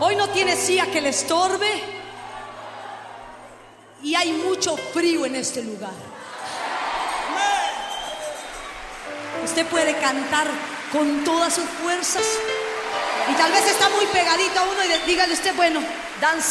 Hoy no tiene silla que le estorbe y hay mucho frío en este lugar. Usted puede cantar con todas sus fuerzas y tal vez está muy pegadito a uno y dígale usted, bueno, danza.